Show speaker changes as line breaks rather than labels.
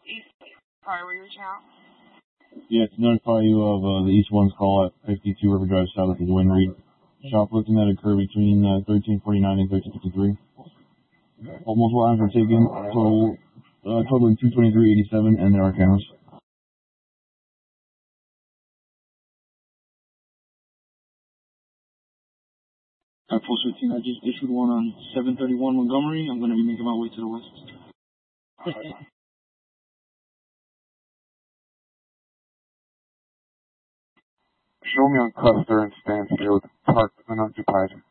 Sorry, were you reaching out?
Yeah, to notify you of the East One's call at 52 River Drive South at the Wayne Reed. Shoplifting that occurred between 13:49 and 13:53. Multiple items were taken, totaling 223.87, and there are cameras.
Post 15, I just issued one on 731 Montgomery. I'm going to be making my way to the west.
Show me on Custer and Stansfield, parked unoccupied.